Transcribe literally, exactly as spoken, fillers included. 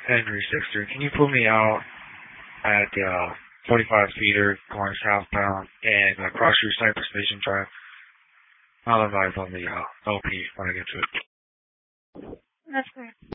Henry six three. Can you pull me out at the uh, forty-five feeder going southbound and uh, cross through Cypress Station Drive? I'll advise on the uh, O P when I get to it. That's correct.